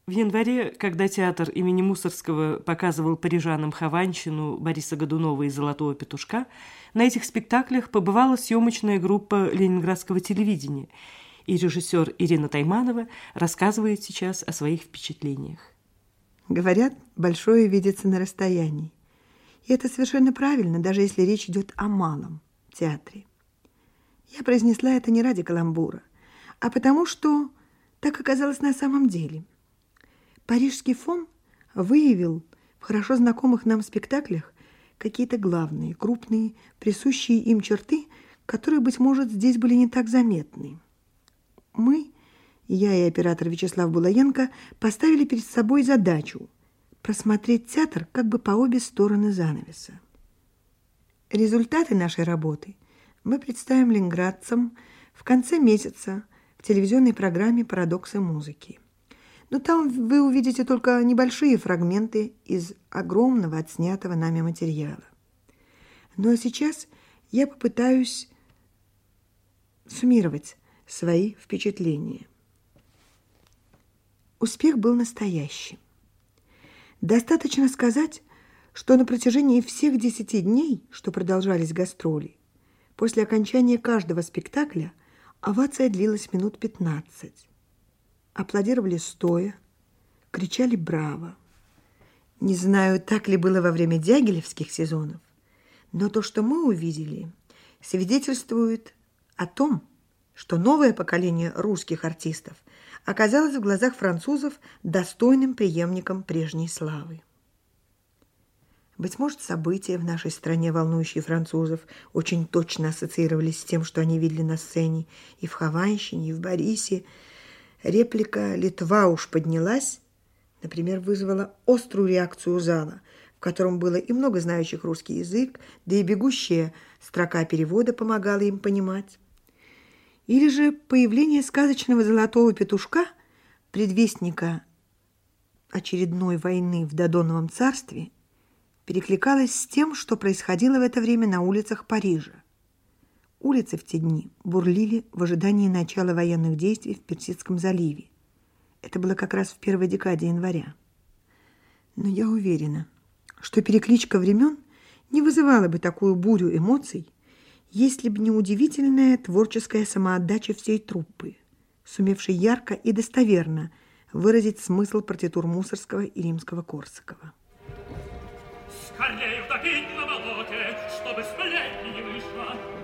В январе, когда театр имени Мусоргского показывал парижанам «Хованщину» Бориса Годунова и «Золотого петушка», на этих спектаклях побывала съемочная группа ленинградского телевидения, и режиссер Ирина Тайманова рассказывает сейчас о своих впечатлениях. Говорят, большое видится на расстоянии. И это совершенно правильно, даже если речь идет о малом театре. Я произнесла это не ради каламбура, а потому что так оказалось на самом деле. Парижский фон выявил в хорошо знакомых нам спектаклях какие-то главные, крупные, присущие им черты, которые, быть может, здесь были не так заметны. Мы, я и оператор Вячеслав Булаенко, поставили перед собой задачу просмотреть театр как бы по обе стороны занавеса. Результаты нашей работы мы представим ленинградцам в конце месяца в телевизионной программе «Парадоксы музыки». Но там вы увидите только небольшие фрагменты из огромного отснятого нами материала. Ну а сейчас я попытаюсь суммировать свои впечатления. Успех был настоящим. Достаточно сказать, что на протяжении всех 10 дней, что продолжались гастроли, после окончания каждого спектакля овация длилась минут 15. Аплодировали стоя, кричали «Браво!». Не знаю, так ли было во время дягилевских сезонов, но то, что мы увидели, свидетельствует о том, что новое поколение русских артистов оказалось в глазах французов достойным преемником прежней славы. Быть может, события в нашей стране, волнующие французов, очень точно ассоциировались с тем, что они видели на сцене и в «Хованщине», и в «Борисе». Реплика «Литва уж поднялась», например, вызвала острую реакцию зала, в котором было и много знающих русский язык, да и бегущая строка перевода помогала им понимать. Или же появление сказочного золотого петушка, предвестника очередной войны в Додоновом царстве, перекликалось с тем, что происходило в это время на улицах Парижа. Улицы в те дни бурлили в ожидании начала военных действий в Персидском заливе. Это было как раз в первой декаде января. Но я уверена, что перекличка времен не вызывала бы такую бурю эмоций, если бы не удивительная творческая самоотдача всей труппы, сумевшей ярко и достоверно выразить смысл партитур Мусоргского и Римского-Корсакова. Скорее утопить на болоте, чтобы сплетни не вышло.